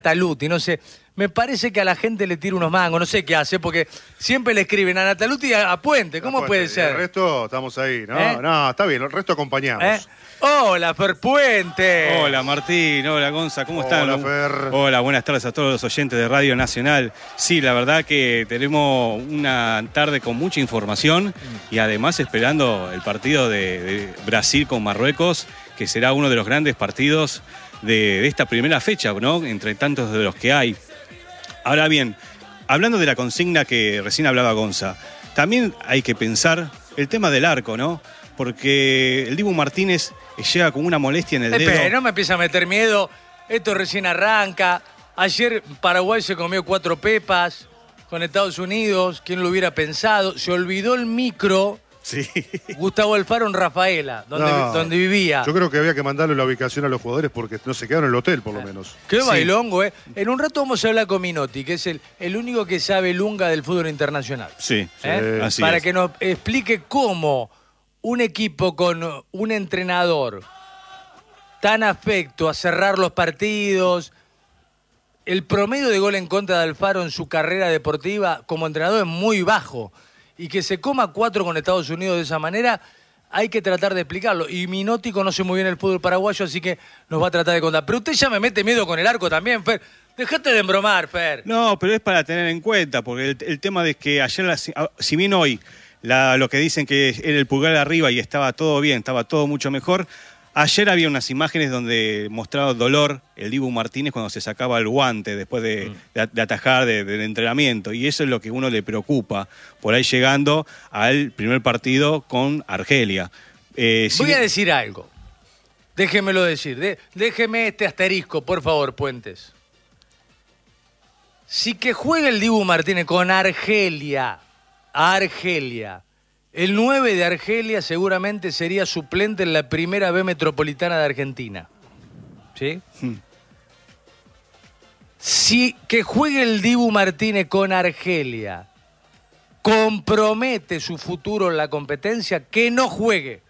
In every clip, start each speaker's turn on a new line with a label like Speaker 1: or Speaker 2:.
Speaker 1: Nataluti, no sé, me parece que a la gente le tira unos mangos, no sé qué hace, porque siempre le escriben a Nataluti y a Puente, ¿cómo puede ser?
Speaker 2: El resto estamos ahí, ¿no? No, está bien, el resto acompañamos.
Speaker 1: Hola, Fer Puente.
Speaker 3: Hola, Martín. Hola, Gonza. ¿Cómo están?
Speaker 2: Hola, Fer.
Speaker 3: Hola, buenas tardes a todos los oyentes de Radio Nacional. Sí, la verdad que tenemos una tarde con mucha información y además esperando el partido de Brasil con Marruecos, que será uno de los grandes partidos de esta primera fecha, ¿no? Entre tantos de los que hay. Ahora bien, hablando de la consigna que recién hablaba Gonza, también hay que pensar el tema del arco, ¿no? Porque el Dibu Martínez llega con una molestia en el dedo.
Speaker 1: No me empieza a meter miedo, esto recién arranca. Ayer Paraguay se comió 4 pepas con Estados Unidos, ¿quién lo hubiera pensado? Se olvidó el micro.
Speaker 3: Sí.
Speaker 1: Gustavo Alfaro en Rafaela, donde vivía.
Speaker 2: Yo creo que había que mandarle la ubicación a los jugadores porque no se quedaron en el hotel, por lo menos.
Speaker 1: Qué bailongo, ¿eh? En un rato vamos a hablar con Minotti, que es el único que sabe lunga del fútbol internacional.
Speaker 3: Sí,
Speaker 2: así
Speaker 1: Para
Speaker 2: es.
Speaker 1: que nos explique cómo un equipo con un entrenador tan afecto a cerrar los partidos, el promedio de gol en contra de Alfaro en su carrera deportiva como entrenador es muy bajo. Y que se coma 4 con Estados Unidos de esa manera, hay que tratar de explicarlo. Y Minotti conoce muy bien el fútbol paraguayo, así que nos va a tratar de contar. Pero usted ya me mete miedo con el arco también, Fer. Dejate de embromar, Fer.
Speaker 3: No, pero es para tener en cuenta, porque el tema de que ayer, si bien hoy lo que dicen que era el pulgar arriba y estaba todo bien, estaba todo mucho mejor, ayer había unas imágenes donde mostraba dolor el Dibu Martínez cuando se sacaba el guante después de atajar del entrenamiento. Y eso es lo que uno le preocupa, por ahí llegando al primer partido con Argelia.
Speaker 1: Voy a decir algo. Déjemelo decir. Déjeme este asterisco, por favor, Puentes. Si que juegue el Dibu Martínez con Argelia, el 9 de Argelia seguramente sería suplente en la primera B metropolitana de Argentina. ¿Sí? Si que juegue el Dibu Martínez con Argelia compromete su futuro en la competencia, que no juegue.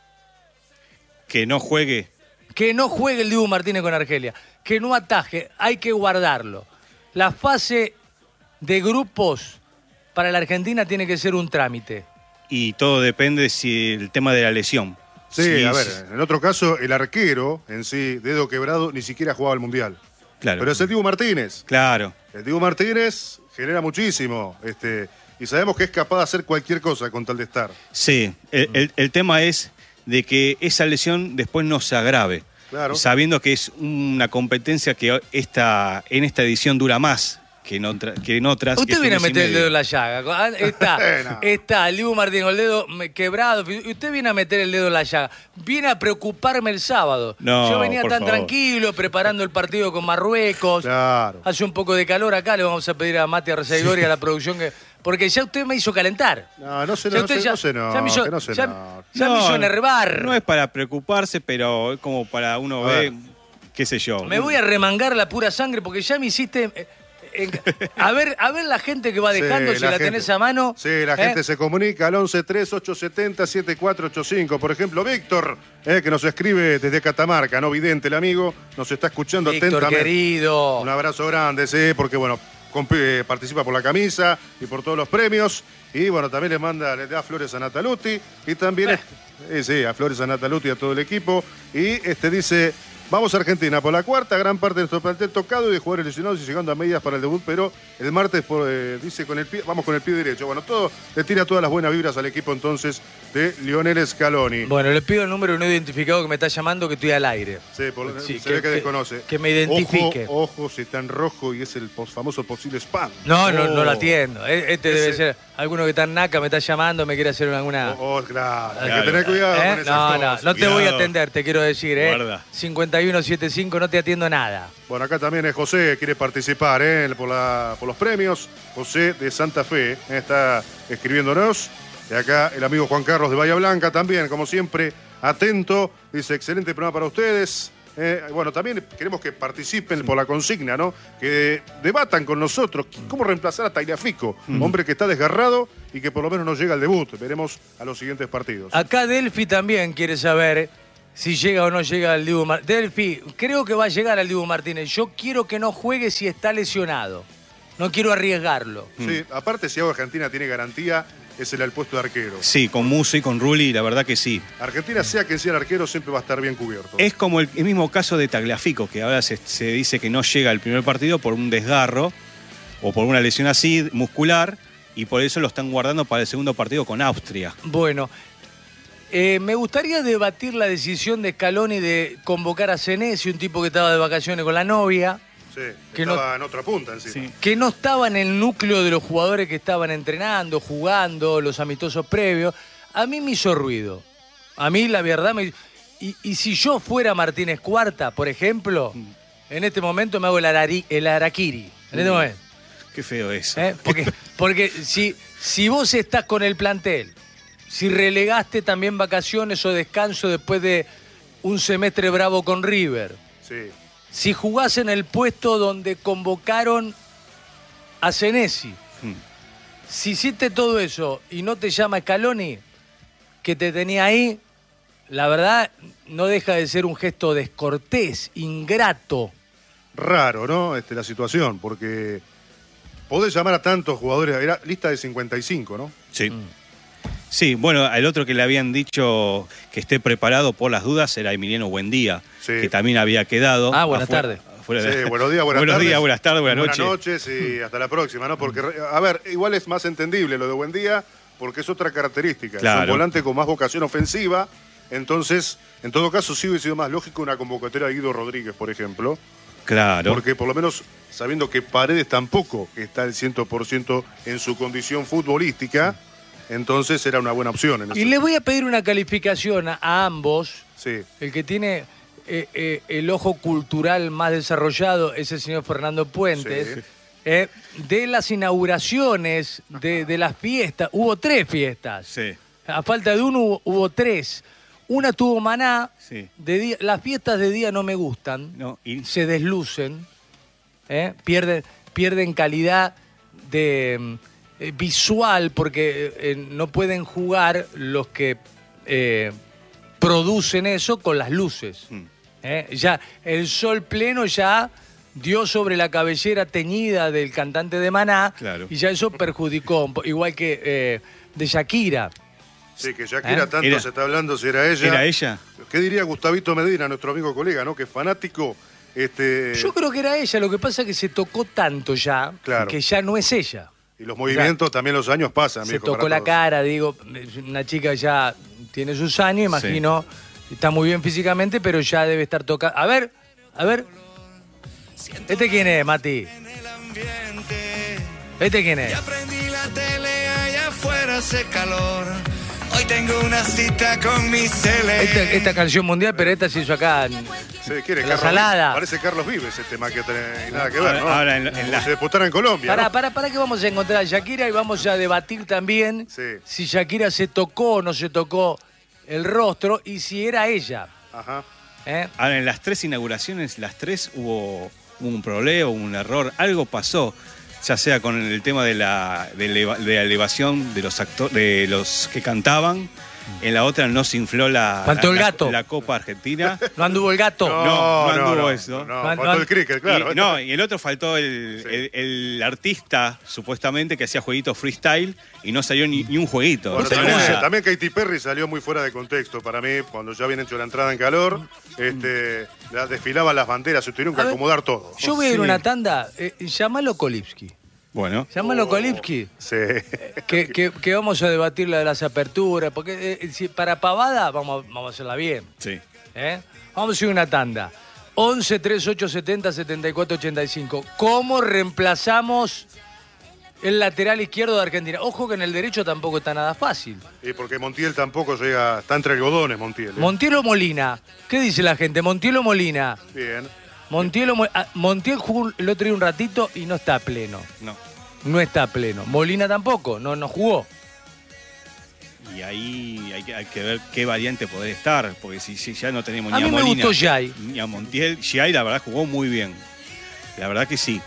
Speaker 3: Que no juegue.
Speaker 1: Que no juegue el Dibu Martínez con Argelia. Que no ataje. Hay que guardarlo. La fase de grupos para la Argentina tiene que ser un trámite.
Speaker 3: Y todo depende si el tema de la lesión.
Speaker 2: Sí, a ver, en otro caso, el arquero en sí, dedo quebrado, ni siquiera jugaba el Mundial.
Speaker 3: Claro.
Speaker 2: Pero es el Dibu Martínez.
Speaker 3: Claro.
Speaker 2: El Dibu Martínez genera muchísimo, y sabemos que es capaz de hacer cualquier cosa con tal de estar.
Speaker 3: Sí, el tema es de que esa lesión después no se agrave.
Speaker 2: Claro.
Speaker 3: Sabiendo que es una competencia que en esta edición dura más que en otras.
Speaker 1: Usted viene a meter el dedo en la llaga.
Speaker 2: No.
Speaker 1: Está el Dibu Martínez con el dedo quebrado. Usted viene a meter el dedo en la llaga. Viene a preocuparme el sábado.
Speaker 3: No,
Speaker 1: yo venía
Speaker 3: por
Speaker 1: tan
Speaker 3: favor.
Speaker 1: tranquilo, preparando el partido con Marruecos.
Speaker 2: Claro.
Speaker 1: Hace un poco de calor acá. Le vamos a pedir a Mati Arcegori y a la producción que... Porque ya usted me hizo calentar.
Speaker 2: No se
Speaker 1: Ya usted ya me hizo enervar.
Speaker 3: No es para preocuparse, pero es como para uno ver, qué sé yo.
Speaker 1: Me voy a remangar la pura sangre porque ya me hiciste... A ver la gente que va dejando, si la tenés a mano.
Speaker 2: Sí, la gente se comunica al 11-3870-7485. Por ejemplo, Víctor, que nos escribe desde Catamarca, no vidente el amigo, nos está escuchando
Speaker 1: Víctor,
Speaker 2: atentamente.
Speaker 1: querido.
Speaker 2: Un abrazo grande, sí, porque bueno, participa por la camisa y por todos los premios. Y bueno, también le da flores a Nataluti. Y también, a flores a Nataluti y a todo el equipo. Y dice... Vamos a Argentina por la cuarta, gran parte de nuestro plantel tocado y de jugadores lesionados y llegando a medias para el debut, pero el martes dice vamos con el pie derecho. Bueno, todo le tira todas las buenas vibras al equipo entonces de Lionel Scaloni.
Speaker 1: Bueno, le pido el número no identificado que me está llamando, que estoy al aire.
Speaker 2: Sí, se ve que desconoce.
Speaker 1: Que me identifique.
Speaker 2: Ojo, si está en rojo y es el famoso posible spam.
Speaker 1: No lo atiendo. Debe ser alguno que está en Naca, me está llamando, me quiere hacer alguna...
Speaker 2: Claro, hay que tener cuidado con esas cosas.
Speaker 1: No te voy a atender, te quiero decir,
Speaker 3: Guarda.
Speaker 1: 5175, no te atiendo nada.
Speaker 2: Bueno, acá también es José, quiere participar por los premios. José de Santa Fe está escribiéndonos. Y acá el amigo Juan Carlos de Bahía Blanca también, como siempre, atento. Dice, excelente programa para ustedes. Bueno, también queremos que participen por la consigna, ¿no? Que debatan con nosotros cómo reemplazar a Tagliafico, hombre que está desgarrado y que por lo menos no llega al debut. Veremos a los siguientes partidos.
Speaker 1: Acá Delphi también quiere saber si llega o no llega el Dibu Martínez. Delphi, creo que va a llegar al Dibu Martínez. Yo quiero que no juegue si está lesionado. No quiero arriesgarlo.
Speaker 2: Sí, aparte si Argentina tiene garantía, es el puesto de arquero.
Speaker 3: Sí, con Musso y con Rulli, la verdad que sí.
Speaker 2: Argentina, sea quien sea el arquero, siempre va a estar bien cubierto.
Speaker 3: Es como el mismo caso de Tagliafico, que ahora se dice que no llega al primer partido por un desgarro o por una lesión así muscular, y por eso lo están guardando para el segundo partido con Austria.
Speaker 1: Bueno, me gustaría debatir la decisión de Scaloni de convocar a Senesi, un tipo que estaba de vacaciones con la novia.
Speaker 2: Sí,
Speaker 1: que
Speaker 2: estaba en otra punta encima.
Speaker 3: Sí.
Speaker 1: Que no estaba en el núcleo de los jugadores que estaban entrenando, jugando, los amistosos previos. A mí me hizo ruido. A mí, la verdad, y si yo fuera Martínez Cuarta, por ejemplo, en este momento me hago el harakiri. En este momento.
Speaker 3: Qué feo eso.
Speaker 1: Porque si vos estás con el plantel, si relegaste también vacaciones o descanso después de un semestre bravo con River,
Speaker 2: Sí.
Speaker 1: si jugás en el puesto donde convocaron a Senesi, si hiciste todo eso y no te llama Scaloni, que te tenía ahí, la verdad no deja de ser un gesto descortés, ingrato.
Speaker 2: Raro, ¿no? La situación, porque podés llamar a tantos jugadores. Era lista de 55, ¿no?
Speaker 3: Sí. Sí, bueno, el otro que le habían dicho que esté preparado por las dudas era Emiliano Buendía,
Speaker 2: Sí.
Speaker 3: que también había quedado.
Speaker 1: Buenas tardes.
Speaker 2: Sí, buenos días, buenas tardes.
Speaker 3: Buenos días, buenas tardes, buenas noches.
Speaker 2: Buenas noches y hasta la próxima, ¿no? Porque, a ver, igual es más entendible lo de Buendía, porque es otra característica.
Speaker 3: Claro.
Speaker 2: Es un volante con más vocación ofensiva. Entonces, en todo caso, sí hubiese sido más lógico una convocatoria de Guido Rodríguez, por ejemplo.
Speaker 3: Claro.
Speaker 2: Porque por lo menos, sabiendo que Paredes tampoco está al 100% en su condición futbolística, entonces era una buena opción.
Speaker 1: Y le voy a pedir una calificación a ambos.
Speaker 2: Sí.
Speaker 1: El que tiene el ojo cultural más desarrollado es el señor Fernando Puentes.
Speaker 2: Sí.
Speaker 1: De las inauguraciones, de las fiestas, hubo 3 fiestas.
Speaker 3: Sí.
Speaker 1: A falta de uno hubo 3. Una tuvo Maná.
Speaker 3: Sí.
Speaker 1: De día, las fiestas de día no me gustan.
Speaker 3: No,
Speaker 1: Se deslucen. Pierden calidad de visual porque no pueden jugar los que producen eso con las luces. Ya el sol pleno ya dio sobre la cabellera teñida del cantante de Maná.
Speaker 3: Claro.
Speaker 1: Y ya eso perjudicó, igual que de Shakira.
Speaker 2: Sí, que Shakira tanto se está hablando si era ella.
Speaker 3: ¿Era ella?
Speaker 2: ¿Qué diría Gustavito Medina, nuestro amigo colega, ¿no? Que es fanático.
Speaker 1: Yo creo que era ella, lo que pasa es que se tocó tanto ya,
Speaker 2: Claro.
Speaker 1: que ya no es ella.
Speaker 2: Y los movimientos también los años pasan,
Speaker 1: Se
Speaker 2: viejo,
Speaker 1: tocó
Speaker 2: para
Speaker 1: la
Speaker 2: todos.
Speaker 1: cara, digo, una chica ya tiene sus años, imagino, está muy bien físicamente, pero ya debe estar tocando. A ver. ¿Este quién es, Mati? ¿Este quién es?
Speaker 4: Ya prendí la tele, allá afuera hace calor. Hoy tengo una cita con mi cele.
Speaker 1: Esta canción mundial, pero esta se hizo acá.
Speaker 2: Sí, ¿quiere
Speaker 1: La
Speaker 2: Carlos
Speaker 1: salada.
Speaker 2: Vives? Parece Carlos Vives este más que tiene nada que ver, ¿no?
Speaker 3: Ahora en
Speaker 2: Como
Speaker 3: la-
Speaker 2: se disputara en Colombia, ¿no?
Speaker 1: Para que vamos a encontrar a Shakira y vamos a debatir también
Speaker 2: Sí.
Speaker 1: si Shakira se tocó o no se tocó el rostro y si era ella.
Speaker 2: Ajá.
Speaker 3: Ahora, en las 3 inauguraciones, las 3 hubo un problema, un error, algo pasó, ya sea con el tema de la elevación de los que cantaban. En la otra no se infló
Speaker 1: Faltó el gato.
Speaker 3: la Copa Argentina.
Speaker 1: ¿No anduvo el gato?
Speaker 3: No anduvo eso.
Speaker 2: No,
Speaker 1: No,
Speaker 2: faltó el cricket, claro.
Speaker 3: Y el otro faltó el artista, supuestamente, que hacía jueguitos freestyle y no salió ni un jueguito.
Speaker 2: Bueno,
Speaker 3: No salió
Speaker 2: también,
Speaker 3: nada.
Speaker 2: también Katy Perry salió muy fuera de contexto para mí, cuando ya habían hecho la entrada en calor, desfilaban las banderas, se tuvieron que
Speaker 1: A ver,
Speaker 2: acomodar todo.
Speaker 1: Yo voy a ir a
Speaker 3: Sí.
Speaker 1: una tanda. Llámalo Kolipski.
Speaker 3: Bueno,
Speaker 1: Llámalo Kolipski.
Speaker 2: Sí.
Speaker 1: Que vamos a debatir la de las aperturas. Porque si para pavada vamos a hacerla bien.
Speaker 3: sí.
Speaker 1: Vamos a ir a una tanda. 11 38 70 74 85. ¿Cómo reemplazamos el lateral izquierdo de Argentina? Ojo que en el derecho tampoco está nada fácil.
Speaker 2: Y porque Montiel tampoco llega, está entre algodones Montiel.
Speaker 1: Montiel o Molina. ¿Qué dice la gente? Montiel o Molina.
Speaker 2: Bien.
Speaker 1: Montiel jugó el otro día un ratito y no está pleno. No está pleno. Molina tampoco, no jugó.
Speaker 3: Y ahí hay que ver qué variante poder estar, porque si ya no tenemos
Speaker 1: A
Speaker 3: ni
Speaker 1: mí
Speaker 3: a
Speaker 1: me
Speaker 3: Molina
Speaker 1: gustó Jai.
Speaker 3: ni a Montiel. Jai, la verdad, jugó muy bien. La verdad que sí.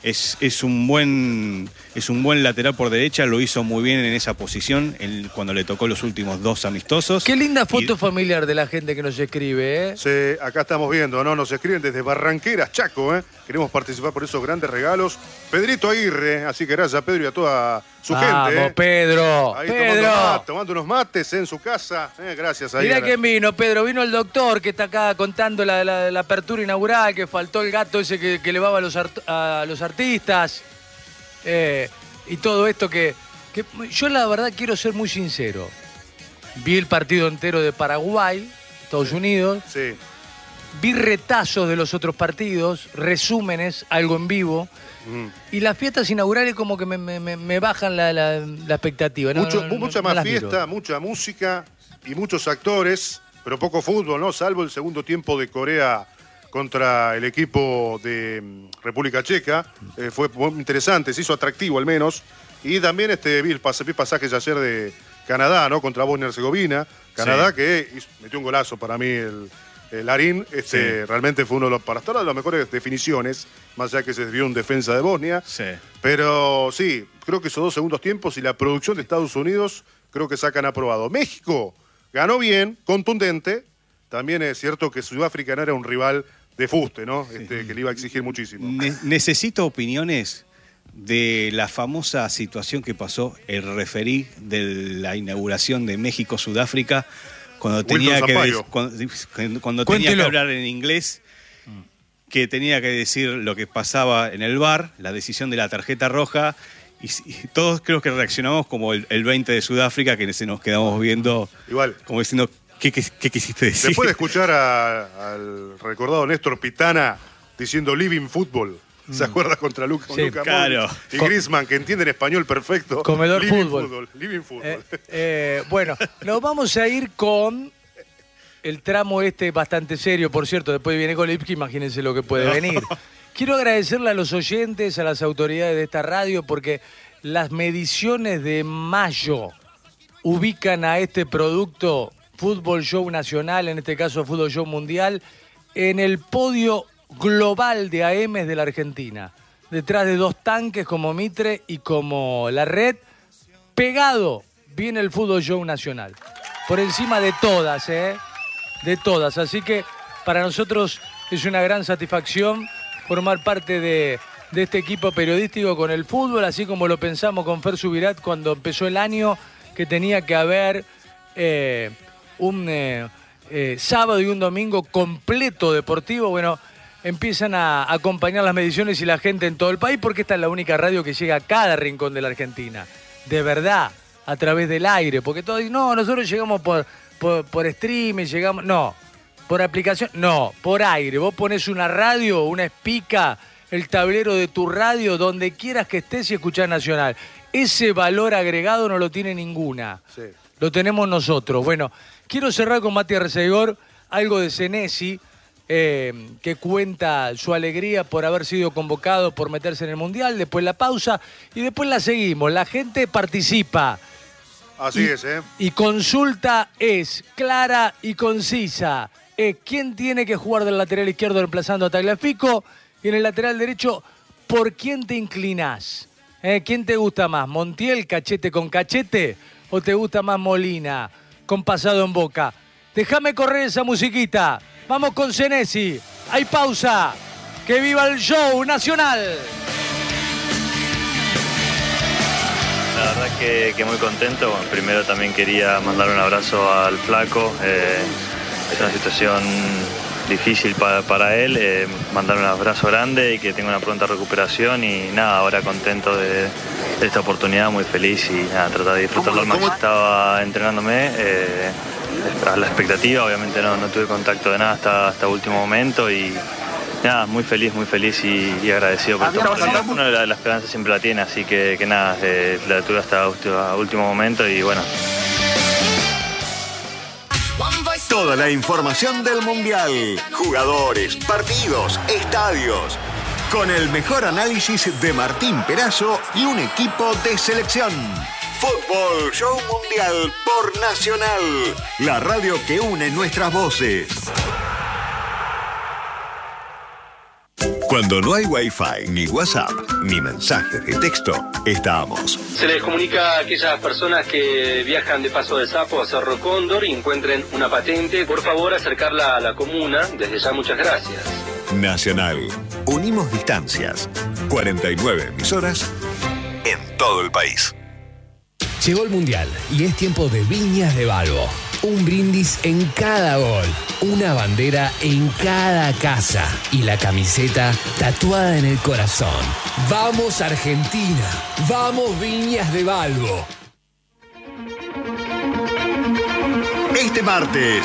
Speaker 3: es un buen lateral por derecha, lo hizo muy bien en esa posición cuando le tocó los últimos 2 amistosos.
Speaker 1: Qué linda foto familiar de la gente que nos escribe, ¿eh?
Speaker 2: Sí, acá estamos viendo, ¿no? Nos escriben desde Barranqueras, Chaco, ¿eh? Queremos participar por esos grandes regalos. Pedrito Aguirre, así que gracias a Pedro y a toda su gente, ¿eh?
Speaker 1: Pedro.
Speaker 2: Ahí
Speaker 1: Pedro.
Speaker 2: tomando unos mates en su casa. Gracias a
Speaker 1: Mirá quién vino, Pedro. Vino el doctor que está acá contando la apertura inaugural, que faltó el gato ese que elevaba a los artistas. Y todo esto que yo la verdad quiero ser muy sincero. Vi el partido entero de Paraguay, Estados Unidos.
Speaker 2: Sí.
Speaker 1: Vi retazos de los otros partidos, resúmenes, algo en vivo. Y las fiestas inaugurales como que me bajan la expectativa.
Speaker 2: Mucha más fiesta, mucha música y muchos actores, pero poco fútbol, ¿no? Salvo el segundo tiempo de Corea contra el equipo de República Checa. Fue muy interesante, se hizo atractivo al menos. Y también vi pasajes ayer de Canadá, ¿no? Contra Bosnia-Herzegovina. Canadá sí. Que metió un golazo para mí el Larín. Sí. Realmente fue uno de para estar de las mejores definiciones, más allá que se desvió un defensa de Bosnia.
Speaker 3: Sí.
Speaker 2: Pero sí, creo que esos 2 segundos tiempos y la producción de Estados Unidos creo que sacan aprobado. México ganó bien, contundente. También es cierto que Sudáfrica no era un rival de fuste, ¿no? Sí. Que le iba a exigir muchísimo.
Speaker 3: Necesito opiniones de la famosa situación que pasó el referí de la inauguración de México-Sudáfrica cuando tenía que hablar en inglés, que tenía que decir lo que pasaba en el VAR, la decisión de la tarjeta roja, y todos creo que reaccionamos como el 20 de Sudáfrica, que nos quedamos viendo
Speaker 2: igual,
Speaker 3: como diciendo, ¿qué quisiste decir?
Speaker 2: Después de escuchar al recordado Néstor Pitana diciendo living football, ¿se acuerda contra Luca?
Speaker 1: Sí,
Speaker 2: Luka
Speaker 3: claro.
Speaker 2: Y Griezmann, que entiende en español perfecto.
Speaker 1: Comedor
Speaker 2: living
Speaker 1: fútbol.
Speaker 2: Living fútbol.
Speaker 1: Bueno, nos vamos a ir con el tramo bastante serio, por cierto. Después viene Golipki, imagínense lo que puede venir. Quiero agradecerle a los oyentes, a las autoridades de esta radio, porque las mediciones de mayo ubican a este producto, Fútbol Show Nacional, en este caso Fútbol Show Mundial, en el podio global de AMs de la Argentina. Detrás de 2 tanques como Mitre y como La Red, pegado viene el Fútbol Show Nacional. Por encima de todas, de todas. Así que para nosotros es una gran satisfacción formar parte de este equipo periodístico con el fútbol, así como lo pensamos con Fer Subirat cuando empezó el año, que tenía que haber un sábado y un domingo completo deportivo. Bueno, empiezan a acompañar las mediciones y la gente en todo el país, porque esta es la única radio que llega a cada rincón de la Argentina. De verdad, a través del aire. Porque todos dicen, no, nosotros llegamos por streaming, llegamos... No, por aplicación, no, por aire. Vos ponés una radio, una espica, el tablero de tu radio, donde quieras que estés y escuchás Nacional. Ese valor agregado no lo tiene ninguna. Sí. Lo tenemos nosotros. Bueno, quiero cerrar con Mati Arcegor, algo de Senesi, que cuenta su alegría por haber sido convocado, por meterse en el Mundial, después la pausa y después la seguimos. La gente participa.
Speaker 2: Así es, ¿eh?
Speaker 1: Y consulta es clara y concisa. ¿Quién tiene que jugar del lateral izquierdo reemplazando a Tagliafico? Y en el lateral derecho, ¿por quién te inclinás? ¿Quién te gusta más? ¿Montiel, cachete con cachete? ¿O te gusta más Molina, con pasado en Boca? Déjame correr esa musiquita. Vamos con Senesi. Hay pausa. ¡Que viva el show nacional!
Speaker 5: La verdad que muy contento. Bueno, primero también quería mandar un abrazo al Flaco. Es una situación difícil para él. Mandar un abrazo grande y que tenga una pronta recuperación. Y nada, ahora contento de esta oportunidad, muy feliz y nada, tratar de disfrutarlo al máximo. Estaba entrenándome a la expectativa, obviamente no tuve contacto de nada hasta último momento y nada, muy feliz y agradecido por todo. Uno la esperanza siempre la tiene, así que nada, la tuve hasta último momento y bueno.
Speaker 6: Toda la información del Mundial, jugadores, partidos, estadios, con el mejor análisis de Martín Perazo y un equipo de selección. Fútbol Show Mundial por Nacional, la radio que une nuestras voces. Cuando no hay Wi-Fi, ni WhatsApp, ni mensajes de texto, estamos.
Speaker 7: Se les comunica a aquellas personas que viajan de Paso del Sapo a Cerro Cóndor y encuentren una patente, por favor acercarla a la comuna. Desde ya muchas gracias.
Speaker 6: Nacional. Unimos distancias. 49 emisoras en todo el país.
Speaker 8: Llegó el Mundial y es tiempo de Viñas de Balbo. Un brindis en cada gol, una bandera en cada casa y la camiseta tatuada en el corazón. ¡Vamos Argentina! ¡Vamos Viñas de Balbo!
Speaker 6: Este martes,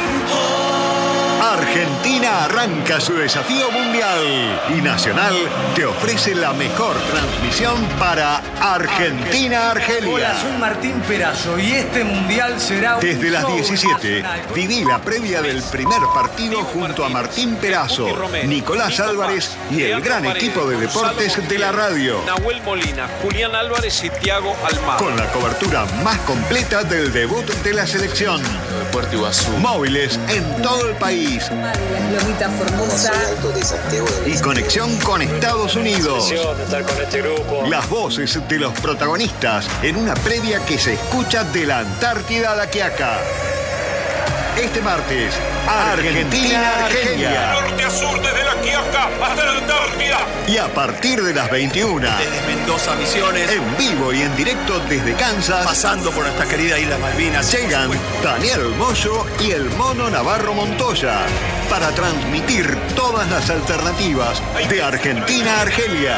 Speaker 6: Argentina arranca su desafío mundial y Nacional te ofrece la mejor transmisión para Argentina-Argelia.
Speaker 1: Hola, soy Martín Perazo y este mundial será un
Speaker 6: Desde las
Speaker 1: show
Speaker 6: 17,
Speaker 1: nacional.
Speaker 6: viví la previa del primer partido junto a Martín Perazo, Nicolás Álvarez y el gran equipo de deportes de la radio.
Speaker 9: Nahuel Molina, Julián Álvarez y Thiago Almada.
Speaker 6: Con la cobertura más completa del debut de la selección.
Speaker 9: Puerto Iguazú.
Speaker 6: Móviles en todo el país.
Speaker 10: Lomita Formosa.
Speaker 6: Y conexión con Estados Unidos.
Speaker 7: Estar con este grupo.
Speaker 6: Las voces de los protagonistas en una previa que se escucha de la Antártida a la Quiaca. Este martes, Argentina-Argelia.
Speaker 9: Norte a sur, desde la Quiaca hasta la Antártida.
Speaker 6: Y a partir de las 21,
Speaker 9: Desde Mendoza, Misiones,
Speaker 6: en vivo y en directo desde Kansas,
Speaker 9: pasando por nuestra querida isla Malvinas,
Speaker 6: llegan Daniel Moyo y el Mono Navarro Montoya para transmitir todas las alternativas de Argentina-Argelia.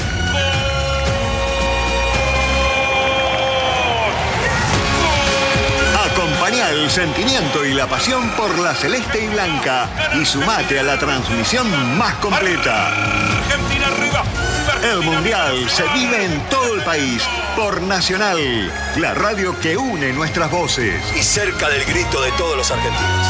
Speaker 6: Acompañá el sentimiento y la pasión por la celeste y blanca y sumate a la transmisión más completa.
Speaker 9: Argentina arriba.
Speaker 6: El Mundial se vive en todo el país por Nacional, la radio que une nuestras voces.
Speaker 9: Y cerca del grito de todos los argentinos.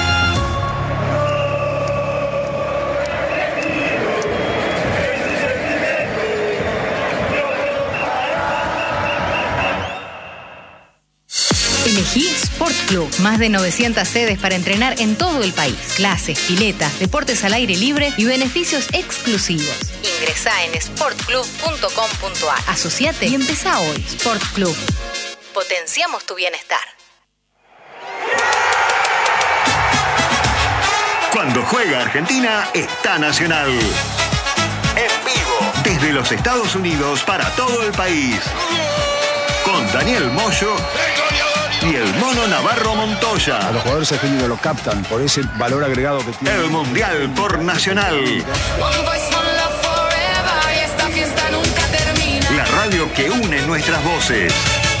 Speaker 11: Elegí Sport Club. Más de 900 sedes para entrenar en todo el país. Clases, piletas, deportes al aire libre y beneficios exclusivos. Ingresá en sportclub.com.ar. Asociate y empezá hoy. Sport Club. Potenciamos tu bienestar.
Speaker 6: Cuando juega Argentina, está Nacional. En vivo, desde los Estados Unidos para todo el país. Con Daniel Moyo y el Mono Navarro Montoya.
Speaker 12: A los jugadores argentinos lo captan por ese valor agregado que tiene.
Speaker 6: El Mundial por Nacional. La radio que une nuestras voces.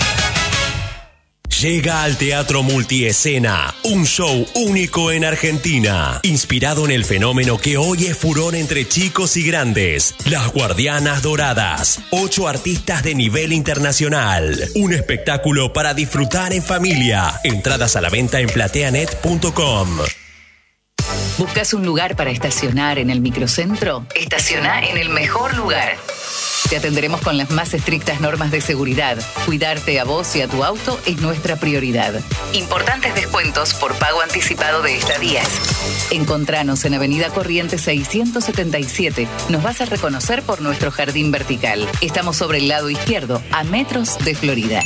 Speaker 13: Llega al Teatro Multiescena, un show único en Argentina, inspirado en el fenómeno que hoy es furor entre chicos y grandes, Las Guardianas Doradas, 8 artistas de nivel internacional, un espectáculo para disfrutar en familia, entradas a la venta en plateanet.com.
Speaker 14: ¿Buscas un lugar para estacionar en el microcentro? Estaciona en el mejor lugar. Te atenderemos con las más estrictas normas de seguridad. Cuidarte a vos y a tu auto es nuestra prioridad. Importantes descuentos por pago anticipado de estadías. Encontranos en Avenida Corrientes 677. Nos vas a reconocer por nuestro jardín vertical. Estamos sobre el lado izquierdo, a metros de Florida.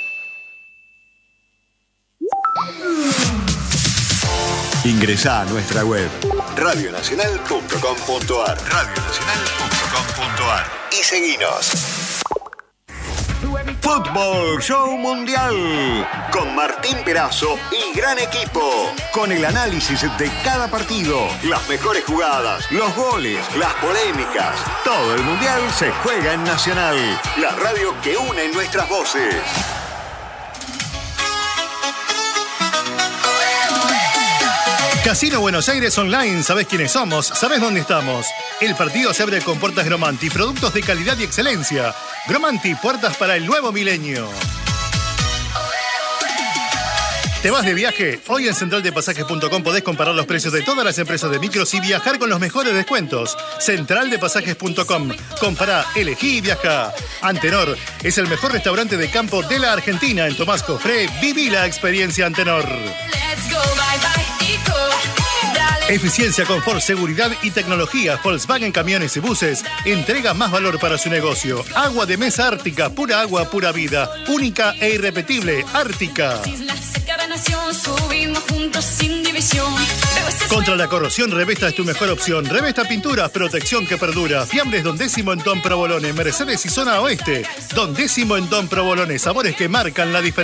Speaker 6: Ingresá a nuestra web radionacional.com.ar y seguinos. Fútbol Show Mundial con Martín Perazo y gran equipo, con el análisis de cada partido, las mejores jugadas, los goles, las polémicas. Todo el Mundial se juega en Nacional, la radio que une nuestras voces.
Speaker 15: Casino Buenos Aires Online, ¿sabés quiénes somos? ¿Sabés dónde estamos? El partido se abre con puertas Gromanti, productos de calidad y excelencia. Gromanti, puertas para el nuevo milenio. ¿Te vas de viaje? Hoy en centraldepasajes.com podés comparar los precios de todas las empresas de micros y viajar con los mejores descuentos. Centraldepasajes.com. Compará, elegí y viaja. Antenor es el mejor restaurante de campo de la Argentina. En Tomás Cofré, viví la experiencia Antenor. Eficiencia, confort, seguridad y tecnología. Volkswagen Camiones y Buses entrega más valor para su negocio. Agua de mesa Ártica, pura agua, pura vida. Única e irrepetible, Ártica. Contra la corrosión, Revesta es tu mejor opción. Revesta Pinturas, protección que perdura. Fiambres Don Décimo en Don Provolone, Mercedes y Zona Oeste. Don Décimo en Don Provolone, sabores que marcan la diferencia.